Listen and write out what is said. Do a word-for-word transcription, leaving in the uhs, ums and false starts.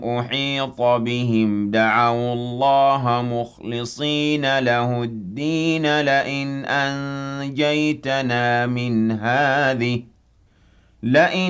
أحيط بهم دعوا الله مخلصين له الدين لئن أنجيتنا من هذه لئن